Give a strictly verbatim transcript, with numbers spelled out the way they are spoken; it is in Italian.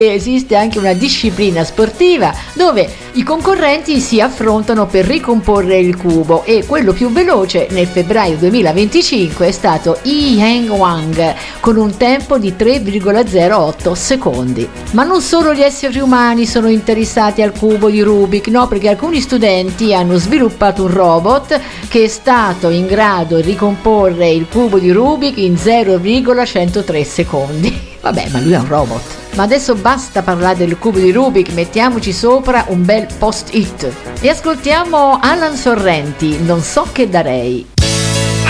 Esiste anche una disciplina sportiva dove i concorrenti si affrontano per ricomporre il cubo e quello più veloce nel febbraio duemilaventicinque è stato Yi Heng Wang con un tempo di tre virgola zero otto secondi. Ma non solo gli esseri umani sono interessati al cubo di Rubik, no, perché alcuni studenti hanno sviluppato un robot che è stato in grado di ricomporre il cubo di Rubik in zero virgola centotré secondi. Vabbè, ma lui è un robot. Ma adesso basta parlare del cubo di Rubik, mettiamoci sopra un bel post-it e ascoltiamo Alan Sorrenti, Non so che darei.